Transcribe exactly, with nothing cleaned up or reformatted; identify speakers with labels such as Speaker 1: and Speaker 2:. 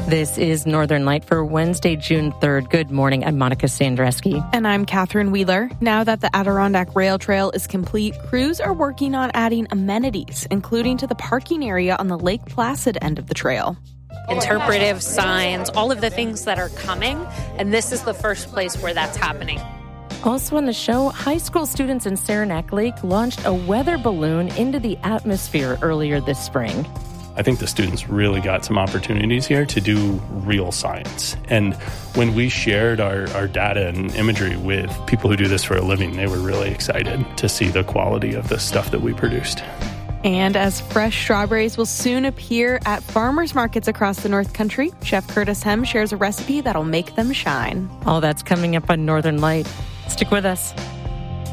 Speaker 1: This is Northern Light for Wednesday, June third. Good morning. I'm Monica Sandreski.
Speaker 2: And I'm Catherine Wheeler. Now that the Adirondack Rail Trail is complete, crews are working on adding amenities, including to the parking area on the Lake Placid end of the trail.
Speaker 3: Interpretive signs, all of the things that are coming, and this is the first place where that's happening.
Speaker 1: Also on the show, high school students in Saranac Lake launched a weather balloon into the atmosphere earlier this spring.
Speaker 4: I think the students really got some opportunities here to do real science. And when we shared our, our data and imagery with people who do this for a living, they were really excited to see the quality of the stuff that we produced.
Speaker 2: And as fresh strawberries will soon appear at farmers markets across the North Country, Chef Curtis Hem shares a recipe that'll make them shine.
Speaker 1: All that's coming up on Northern Light. Stick with us.